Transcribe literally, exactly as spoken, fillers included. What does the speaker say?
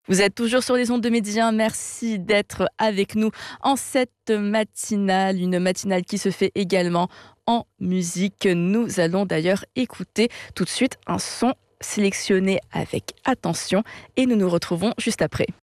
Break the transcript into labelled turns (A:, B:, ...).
A: Vous êtes toujours sur les ondes de Médien. Merci d'être avec nous en cette matinale, une matinale qui se fait également en musique. Nous allons d'ailleurs écouter tout de suite un son sélectionné avec attention et nous nous retrouvons juste après.